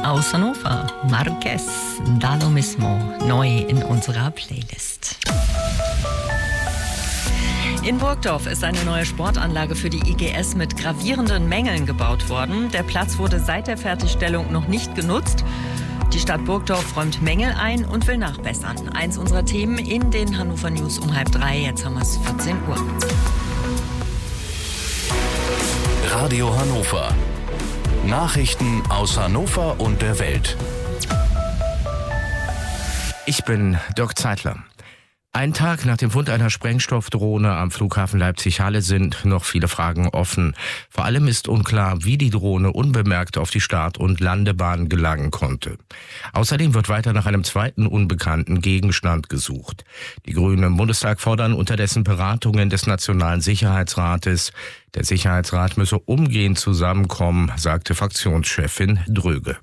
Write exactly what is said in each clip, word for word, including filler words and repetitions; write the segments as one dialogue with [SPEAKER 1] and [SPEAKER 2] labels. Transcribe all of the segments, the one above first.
[SPEAKER 1] Aus Hannover, Marquez, da lo mismo, neu in unserer Playlist. In Burgdorf ist eine neue Sportanlage für die I G S mit gravierenden Mängeln gebaut worden. Der Platz wurde seit der Fertigstellung noch nicht genutzt. Die Stadt Burgdorf räumt Mängel ein und will nachbessern. Eins unserer Themen in den Hannover News um halb drei. Jetzt haben wir es vierzehn Uhr.
[SPEAKER 2] Radio Hannover. Nachrichten aus Hannover und der Welt.
[SPEAKER 3] Ich bin Dirk Zeitler. Ein Tag nach dem Fund einer Sprengstoffdrohne am Flughafen Leipzig-Halle sind noch viele Fragen offen. Vor allem ist unklar, wie die Drohne unbemerkt auf die Start- und Landebahn gelangen konnte. Außerdem wird weiter nach einem zweiten unbekannten Gegenstand gesucht. Die Grünen im Bundestag fordern unterdessen Beratungen des Nationalen Sicherheitsrates. Der Sicherheitsrat müsse umgehend zusammenkommen, sagte Fraktionschefin Dröge.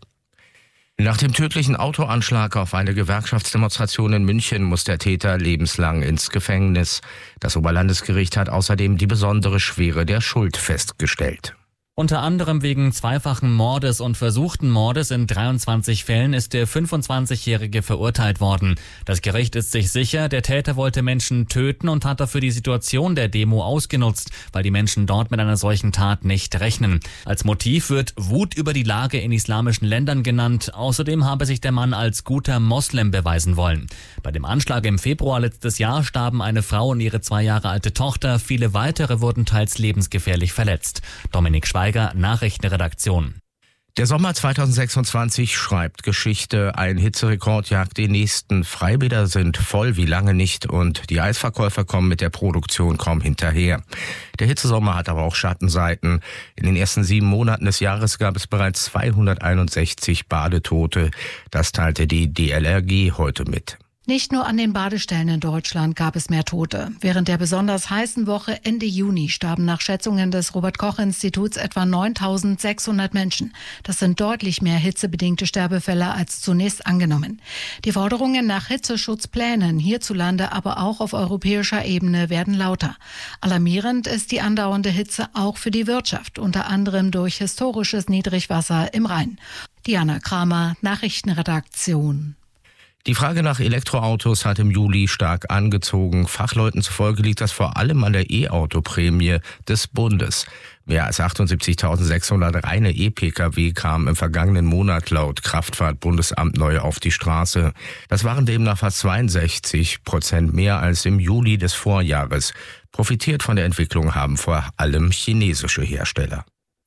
[SPEAKER 3] Nach dem tödlichen Autoanschlag auf eine Gewerkschaftsdemonstration in München muss der Täter lebenslang ins Gefängnis. Das Oberlandesgericht hat außerdem die besondere Schwere der Schuld festgestellt.
[SPEAKER 4] Unter anderem wegen zweifachen Mordes und versuchten Mordes in dreiundzwanzig Fällen ist der fünfundzwanzigjährige verurteilt worden. Das Gericht ist sich sicher, der Täter wollte Menschen töten und hat dafür die Situation der Demo ausgenutzt, weil die Menschen dort mit einer solchen Tat nicht rechnen. Als Motiv wird Wut über die Lage in islamischen Ländern genannt. Außerdem habe sich der Mann als guter Moslem beweisen wollen. Bei dem Anschlag im Februar letztes Jahr starben eine Frau und ihre zwei Jahre alte Tochter. Viele weitere wurden teils lebensgefährlich verletzt. Dominik Schweiger, Nachrichtenredaktion.
[SPEAKER 3] Der Sommer zweitausendsechsundzwanzig schreibt Geschichte. Ein Hitzerekord jagt den nächsten. Freibäder sind voll wie lange nicht und die Eisverkäufer kommen mit der Produktion kaum hinterher. Der Hitzesommer hat aber auch Schattenseiten. In den ersten sieben Monaten des Jahres gab es bereits zweihunderteinundsechzig Badetote. Das teilte die D L R G heute mit.
[SPEAKER 5] Nicht nur an den Badestellen in Deutschland gab es mehr Tote. Während der besonders heißen Woche Ende Juni starben nach Schätzungen des Robert-Koch-Instituts etwa neuntausendsechshundert Menschen. Das sind deutlich mehr hitzebedingte Sterbefälle als zunächst angenommen. Die Forderungen nach Hitzeschutzplänen hierzulande, aber auch auf europäischer Ebene werden lauter. Alarmierend ist die andauernde Hitze auch für die Wirtschaft, unter anderem durch historisches Niedrigwasser im Rhein. Diana Kramer, Nachrichtenredaktion.
[SPEAKER 3] Die Frage nach Elektroautos hat im Juli stark angezogen. Fachleuten zufolge liegt das vor allem an der E-Auto-Prämie des Bundes. Mehr als achtundsiebzigtausendsechshundert reine E-Pkw kamen im vergangenen Monat laut Kraftfahrtbundesamt neu auf die Straße. Das waren demnach fast zweiundsechzig Prozent mehr als im Juli des Vorjahres. Profitiert von der Entwicklung haben vor allem chinesische Hersteller.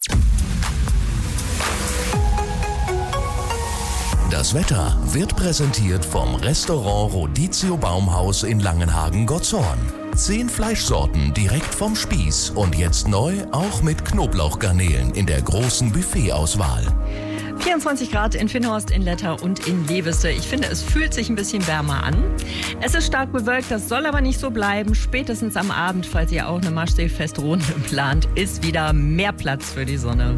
[SPEAKER 2] Das Wetter wird präsentiert vom Restaurant Rodizio Baumhaus in Langenhagen-Gottorn. Zehn Fleischsorten direkt vom Spieß und jetzt neu auch mit Knoblauchgarnelen in der großen Buffetauswahl.
[SPEAKER 1] vierundzwanzig Grad in Finnhorst, in Letter und in Leveste. Ich finde, es fühlt sich ein bisschen wärmer an. Es ist stark bewölkt, das soll aber nicht so bleiben. Spätestens am Abend, falls ihr auch eine Maschsee-Festrunde plant, ist wieder mehr Platz für die Sonne.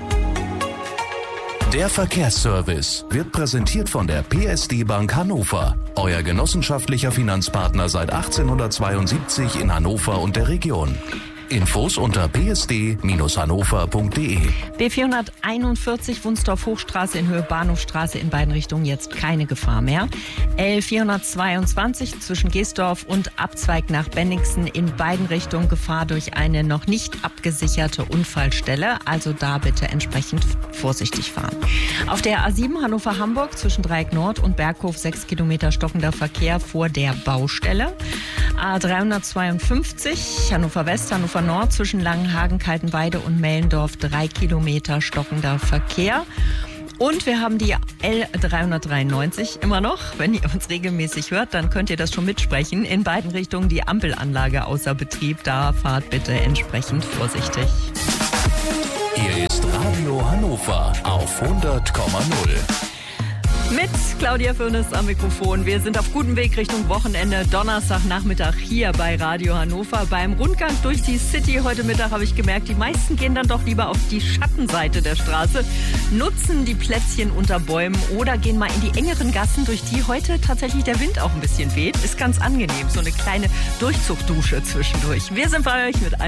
[SPEAKER 2] Der Verkehrsservice wird präsentiert von der P S D Bank Hannover. Euer genossenschaftlicher Finanzpartner seit achtzehnhundertzweiundsiebzig in Hannover und der Region. Infos unter p s d Bindestrich hannover punkt d e.
[SPEAKER 1] B vierhunderteinundvierzig Wunsdorf-Hochstraße in Höhe Bahnhofstraße in beiden Richtungen jetzt keine Gefahr mehr. L vierhundertzweiundzwanzig zwischen Geesdorf und Abzweig nach Bennigsen in beiden Richtungen Gefahr durch eine noch nicht abgesicherte Unfallstelle. Also da bitte entsprechend vorsichtig fahren. Auf der A sieben Hannover-Hamburg zwischen Dreieck Nord und Berghof sechs Kilometer stockender Verkehr vor der Baustelle. A dreihundertzweiundfünfzig Hannover West, Hannover Nord zwischen Langenhagen, Kaltenweide und Mellendorf drei Kilometer stockender Verkehr. Und wir haben die L dreihundertdreiundneunzig immer noch. Wenn ihr uns regelmäßig hört, dann könnt ihr das schon mitsprechen. In beiden Richtungen die Ampelanlage außer Betrieb. Da fahrt bitte entsprechend vorsichtig.
[SPEAKER 2] Hier ist Radio Hannover auf hundert Komma null.
[SPEAKER 1] Mit Claudia Fürnes am Mikrofon. Wir sind auf gutem Weg Richtung Wochenende. Donnerstagnachmittag hier bei Radio Hannover. Beim Rundgang durch die City heute Mittag habe ich gemerkt, die meisten gehen dann doch lieber auf die Schattenseite der Straße, nutzen die Plätzchen unter Bäumen oder gehen mal in die engeren Gassen, durch die heute tatsächlich der Wind auch ein bisschen weht. Ist ganz angenehm, so eine kleine Durchzugdusche zwischendurch. Wir sind bei euch mit einem